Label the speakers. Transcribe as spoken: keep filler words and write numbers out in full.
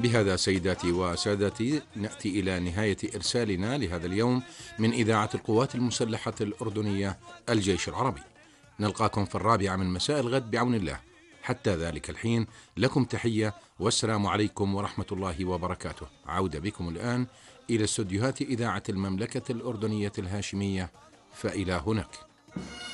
Speaker 1: بهذا سيداتي وسادتي نأتي إلى نهاية إرسالنا لهذا اليوم من إذاعة القوات المسلحة الأردنية الجيش العربي. نلقاكم في الرابعة من مساء الغد بعون الله. حتى ذلك الحين لكم تحية والسلام عليكم ورحمة الله وبركاته. عودة بكم الآن إلى استوديوهات إذاعة المملكة الأردنية الهاشمية، فإلى هناك.